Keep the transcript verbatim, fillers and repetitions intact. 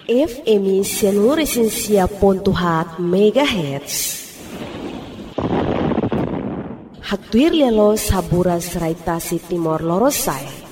F M seluruh Indonesia pontuhat megahertz. Haktuir lelo sabura seraitasi timor lorosai.